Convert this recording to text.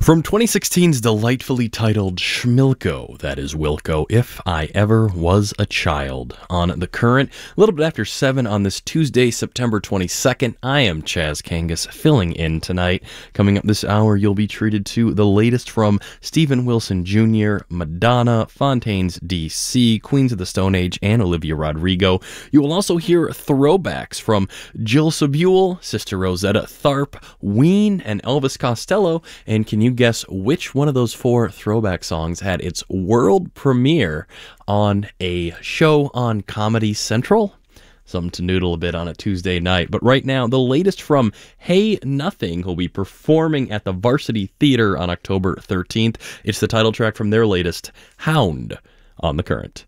From 2016's delightfully titled Schmilko, that is Wilco, If I Ever Was a Child. On The Current, a little bit after 7 on this Tuesday, September 22nd, I am Chaz Kangas, filling in tonight. Coming up this hour, you'll be treated to the latest from Steven Wilson Jr., Madonna, Fontaines D.C., Queens of the Stone Age, and Olivia Rodrigo. You will also hear throwbacks from Jill Sobule, Sister Rosetta Tharpe, Ween, and Elvis Costello. And can you guess which one of those 4 throwback songs had its world premiere on a show on Comedy Central? Something to noodle a bit on a Tuesday night. But right now, the latest from Hey Nothing, who'll be performing at the Varsity Theater on October 13th. It's the title track from their latest, Hound, on The Current.